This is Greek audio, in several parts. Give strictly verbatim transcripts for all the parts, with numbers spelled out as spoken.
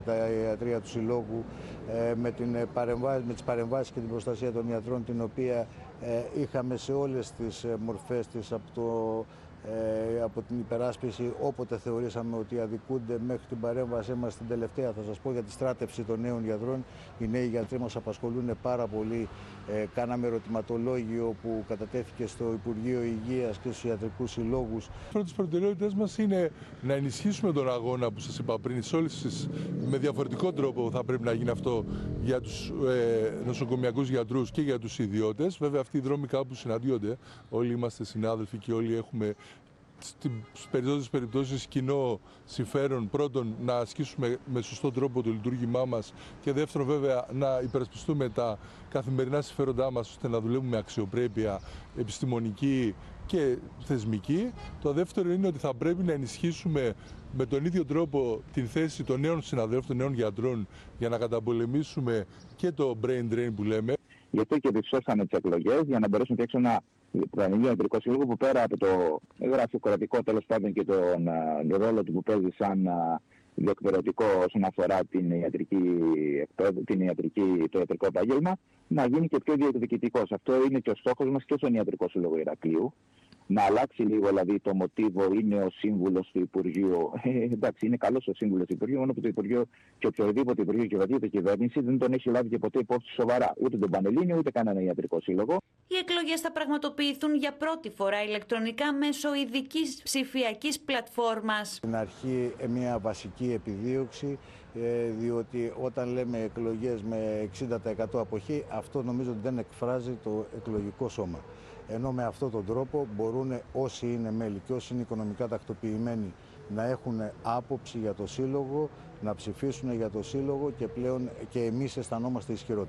Τα ιατρία του Συλλόγου ε, με, την παρεμβάση, με τις παρεμβάσεις και την προστασία των ιατρών, την οποία ε, είχαμε σε όλες τις ε, μορφές της από, το, ε, από την υπεράσπιση, όποτε θεωρήσαμε ότι αδικούνται, μέχρι την παρέμβασή μας την τελευταία. Θα σας πω για τη στράτευση των νέων γιατρών. Οι νέοι γιατροί μας απασχολούν πάρα πολύ. Ε, κάναμε ερωτηματολόγιο που κατατέθηκε στο Υπουργείο Υγείας και στους ιατρικούς συλλόγους. Πρώτη τις προτεραιότητες μας είναι να ενισχύσουμε τον αγώνα που σας είπα πριν, σε όλες τις, με διαφορετικό τρόπο θα πρέπει να γίνει αυτό για τους ε, νοσοκομιακούς γιατρούς και για τους ιδιώτες. Βέβαια, αυτοί οι δρόμοι κάπου συναντιόνται. Όλοι είμαστε συνάδελφοι και όλοι έχουμε στις περισσότερες περιπτώσεις κοινό συμφέρον, πρώτον να ασκήσουμε με σωστό τρόπο το λειτουργήμά μας και δεύτερον βέβαια να υπερασπιστούμε τα καθημερινά συμφέροντά μας ώστε να δουλεύουμε με αξιοπρέπεια επιστημονική και θεσμική. Το δεύτερο είναι ότι θα πρέπει να ενισχύσουμε με τον ίδιο τρόπο την θέση των νέων συναδέλφων, των νέων γιατρών, για να καταπολεμήσουμε και το brain drain που λέμε. Γι' αυτό και διψώσαμε τις εκλογές, για να μπορέσουμε να φτιάξουμε ένα Πανελλήνιο Ιατρικό Σύλλογο που πέρα από το γραφειοκρατικό τέλος πάντων και τον uh, ρόλο του που παίζει σαν uh, διεκπαιρεωτικό όσον αφορά την ιατρική, την ιατρική, το ιατρικό επάγγελμα, να γίνει και πιο διεκδικητικός. Αυτό είναι και ο στόχος μας και στον Ιατρικό Σύλλογο Ηρακλείου. Να αλλάξει λίγο δηλαδή το μοτίβο, είναι ο σύμβουλος του Υπουργείου. Ε, εντάξει, είναι καλός ο σύμβουλος του Υπουργείου, μόνο που το Υπουργείο και οποιοδήποτε Υπουργείο και οποιαδήποτε κυβέρνηση δεν τον έχει λάβει και ποτέ υπόψη σοβαρά. Ούτε τον Πανελλήνιο, ούτε κανένα ιατρικό σύλλογο. Οι εκλογές θα πραγματοποιηθούν για πρώτη φορά ηλεκτρονικά μέσω ειδικής ψηφιακής πλατφόρμας. Στην αρχή μια βασική επιδίωξη, διότι όταν λέμε εκλογές με εξήντα τοις εκατό αποχή, αυτό νομίζω ότι δεν εκφράζει το εκλογικό σώμα. Ενώ με αυτόν τον τρόπο μπορούν όσοι είναι μέλη και όσοι είναι οικονομικά τακτοποιημένοι να έχουν άποψη για το σύλλογο, να ψηφίσουν για το σύλλογο και πλέον και εμείς αισθανόμαστε ισχυρότεροι.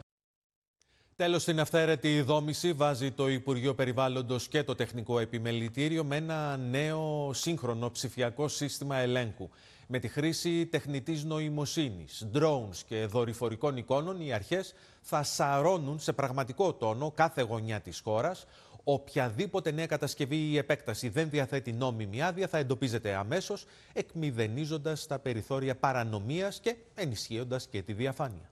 Τέλος, στην αυθαίρετη δόμηση βάζει το Υπουργείο Περιβάλλοντος και το Τεχνικό Επιμελητήριο με ένα νέο σύγχρονο ψηφιακό σύστημα ελέγχου. Με τη χρήση τεχνητής νοημοσύνης, drones και δορυφορικών εικόνων, οι αρχές θα σαρώνουν σε πραγματικό τόνο κάθε γωνιά της χώρας. Οποιαδήποτε νέα κατασκευή ή επέκταση δεν διαθέτει νόμιμη άδεια θα εντοπίζεται αμέσως, εκμηδενίζοντας τα περιθώρια παρανομίας και ενισχύοντας και τη διαφάνεια.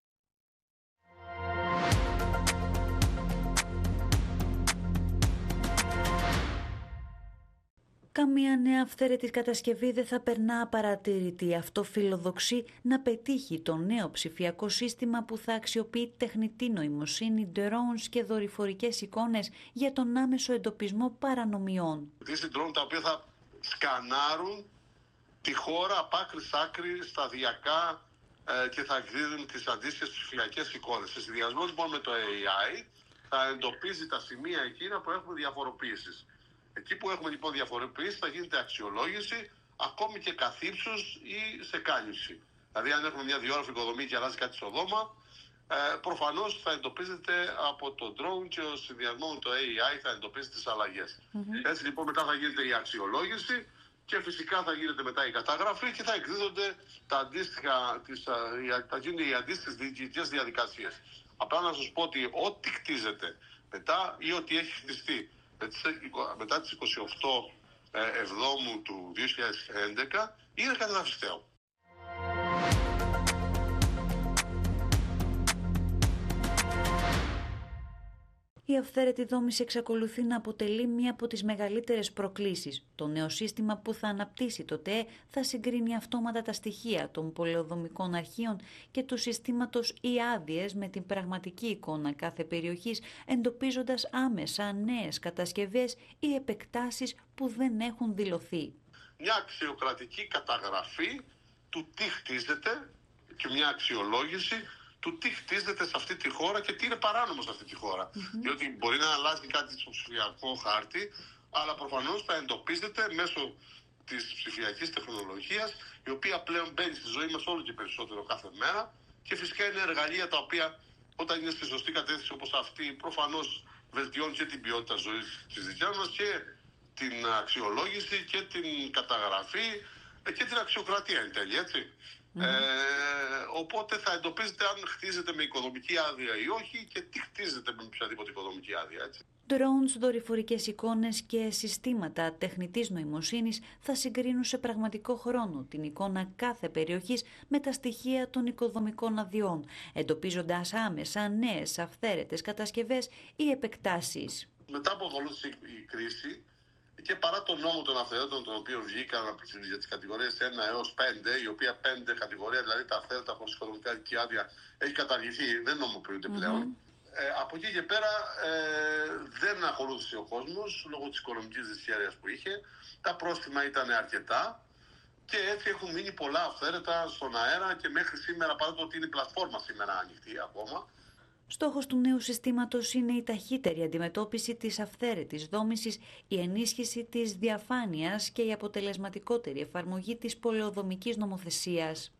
Καμία νέα αυθαίρετη κατασκευή δεν θα περνά απαρατήρητη. Αυτό φιλοδοξεί να πετύχει το νέο ψηφιακό σύστημα που θα αξιοποιεί τεχνητή νοημοσύνη, drones και δορυφορικές εικόνες για τον άμεσο εντοπισμό παρανομιών. Είναι drone τα οποία θα σκανάρουν τη χώρα από άκρη σ' άκρη σταδιακά ε, και θα εκδίδουν τις αντίστοιχες ψηφιακές εικόνες. Σε συνδυασμό λοιπόν με το έι άι θα εντοπίζει τα σημεία εκείνα που έχουμε διαφοροποίησεις. Εκεί που έχουμε λοιπόν διαφοροποίηση θα γίνεται αξιολόγηση ακόμη και καθ' ύψους ή σε κάλυψη. Δηλαδή αν έχουμε μια διόρροφη οικοδομή και αλλάζει κάτι στο δώμα, ε, προφανώς θα εντοπίζεται από το drone και ο συνδυασμό με το έι άι θα εντοπίζει τις αλλαγές. Mm-hmm. Έτσι λοιπόν μετά θα γίνεται η αξιολόγηση και φυσικά θα γίνεται μετά η καταγραφή και θα εκδίδονται τα αντίστοιχα, τις, θα γίνονται οι αντίστοιχες διοικητικές διαδικασίες. Απλά να σας πω ότι ό,τι κτίζεται μετά ή ό,τι έχει χτιστεί μετά τις είκοσι οκτώ Εβδόμου του δύο χιλιάδες έντεκα είναι καταδαφιστέο. Η αυθαίρετη δόμηση εξακολουθεί να αποτελεί μία από τις μεγαλύτερες προκλήσεις. Το νέο σύστημα που θα αναπτύσσει το ΤΕΕ θα συγκρίνει αυτόματα τα στοιχεία των πολεοδομικών αρχείων και του συστήματος ή άδειες με την πραγματική εικόνα κάθε περιοχής, εντοπίζοντας άμεσα νέες κατασκευές ή επεκτάσεις που δεν έχουν δηλωθεί. Μια αξιοκρατική καταγραφή του τι χτίζεται και μια αξιολόγηση του τι χτίζεται σε αυτή τη χώρα και τι είναι παράνομο σε αυτή τη χώρα. Mm-hmm. Διότι μπορεί να αλλάζει κάτι στο ψηφιακό χάρτη, αλλά προφανώς θα εντοπίζεται μέσω της ψηφιακής τεχνολογίας, η οποία πλέον μπαίνει στη ζωή μας όλο και περισσότερο κάθε μέρα και φυσικά είναι εργαλεία τα οποία όταν είναι στη σωστή κατεύθυνση όπως αυτή, προφανώς βελτιώνει και την ποιότητα ζωής της δικιάς μας και την αξιολόγηση και την καταγραφή και την αξιοκρατία εν τέλει, έτσι. Mm-hmm. Ε, οπότε θα εντοπίζετε αν χτίζεται με οικοδομική άδεια ή όχι και τι χτίζεται με οποιαδήποτε οικοδομική άδεια, έτσι. Drones, δορυφορικές εικόνες και συστήματα τεχνητής νοημοσύνης θα συγκρίνουν σε πραγματικό χρόνο την εικόνα κάθε περιοχής με τα στοιχεία των οικοδομικών αδειών, εντοπίζοντας άμεσα νέες αυθαίρετες κατασκευές ή επεκτάσεις. Μετά από ακολούθησε η κρίση και παρά τον νόμο των αυθαίρετων, τον οποίο βγήκαν για τις κατηγορίες ένα έως πέντε, η οποία πέντε κατηγορία, δηλαδή τα αυθαίρετα χωρίς οικοδομική άδεια, έχει καταργηθεί, δεν νομοποιούνται πλέον. Mm-hmm. Ε, από εκεί και πέρα ε, δεν ακολούθησε ο κόσμος λόγω της οικονομικής δυσχέρειας που είχε. Τα πρόστιμα ήταν αρκετά και έτσι έχουν μείνει πολλά αυθαίρετα στον αέρα και μέχρι σήμερα, παρά το ότι είναι η πλατφόρμα σήμερα ανοιχτή ακόμα. Στόχος του νέου συστήματος είναι η ταχύτερη αντιμετώπιση της αυθαίρετης δόμησης, η ενίσχυση της διαφάνειας και η αποτελεσματικότερη εφαρμογή της πολεοδομικής νομοθεσίας.